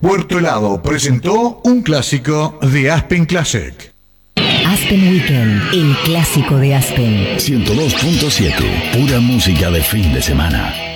Puerto Helado presentó un clásico de Aspen Classic. Aspen Weekend, el clásico de Aspen. 102.7, pura música de fin de semana.